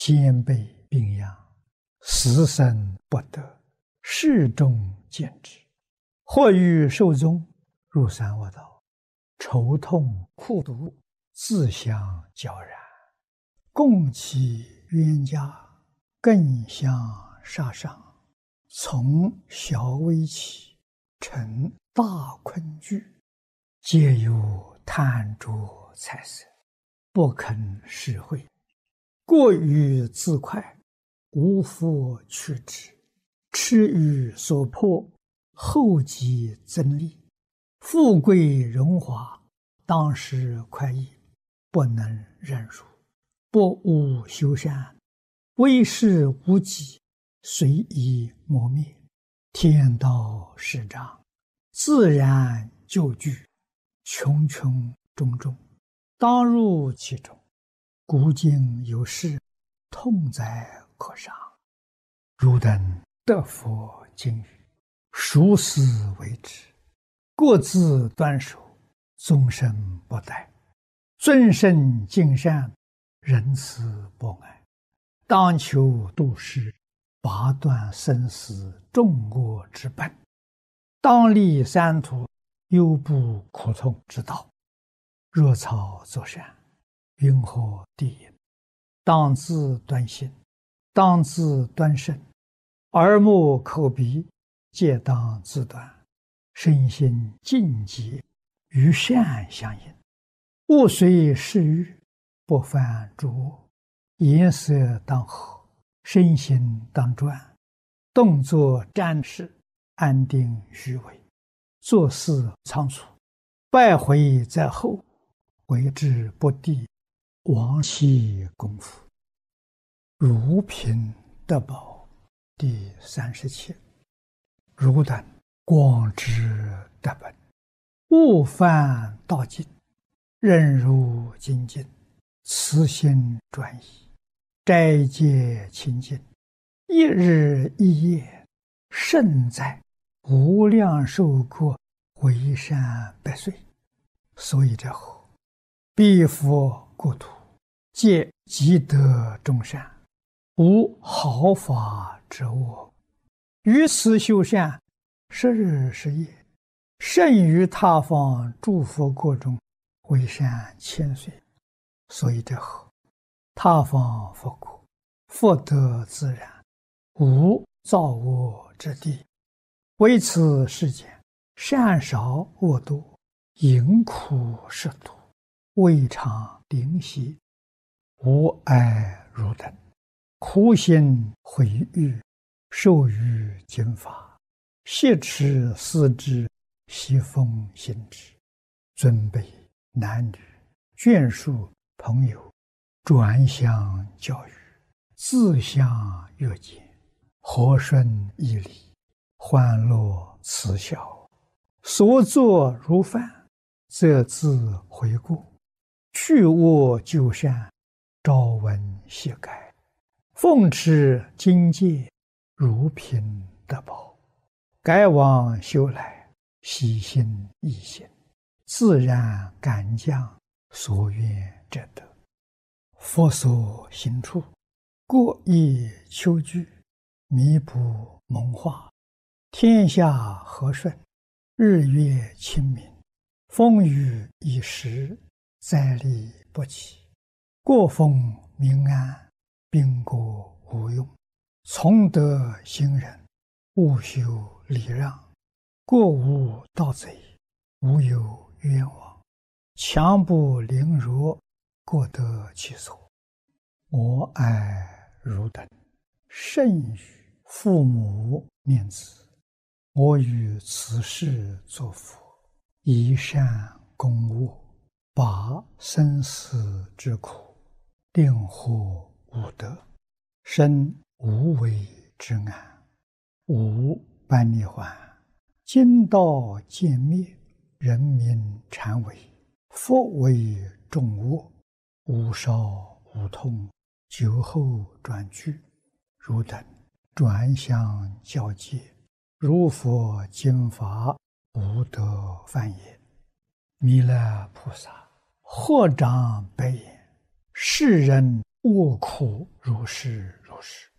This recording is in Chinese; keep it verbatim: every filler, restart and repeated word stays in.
兼备病殃，死生不得，世众见之，或欲寿终，入三恶道，愁痛苦毒，自相交然，共其冤家，更相杀伤，从小危起，成大困惧，皆有贪着财色，不肯施惠，过于自快，无复去之，痴于所迫，后继增利，富贵荣华，当时快意，不能忍辱，不务修善，为事无己，随意磨灭，天道始彰，自然就具，穷穷种种，当入其中，古今有事，痛哉可伤。汝等得佛经语，熟思为之，各自端守，终身不殆，尊圣敬善，仁慈博爱，当求度世，拔断生死众恶之本，当立三途，忧怖苦痛之道。若草作善，云何地也？当自端心，当自端身，耳目口鼻皆当自端，身心净洁，与善相应，勿随世欲，不犯诸恶，颜色当和，身心当专，动作瞻视，安定虚伪，做事仓促，败毁在后，为之不第，亡其功夫。如贫得宝第三十七。汝等广知德本，勿犯道尽，任如精进，慈心专一，斋戒清净，一日一夜，胜在无量寿国，为善百岁。所以者后，彼佛国土，皆积德众善，无毫发之恶，于此修善，十日十夜，胜于他方诸佛国中，为善千岁。所以者后，他方佛国，福德自然，无造恶之地。为此世间，善少恶多，淫苦食毒，未尝灵犀。吾爱汝等，苦心毁誉，受于经法，挟持思之，习奉行之，尊卑男女，眷属朋友，转相教育，自相约见，和顺义理，欢乐慈孝，所作如饭，则自悔过，去恶就善，朝闻夕改，奉持经戒，如贫得宝，改往修来，喜心易行，自然感将所愿者得。佛所行处，过意求具，弥补蒙化，天下和顺，日月清明，风雨已时，灾利不起，国风民安，兵国无用，从德行仁，务修礼让，过无盗贼，无有冤枉，强不凌弱，各得其所。我爱汝等，甚于父母念子，我于此世作佛，以善攻恶，拔生死之苦，令获无得，生无为之安，无般涅槃，今道渐灭，人民禅为，佛为众恶，无少无痛，久后转去。汝等转相教戒，如佛经法，无得犯也。弥勒菩萨或长白眼，世人恶苦如是如是。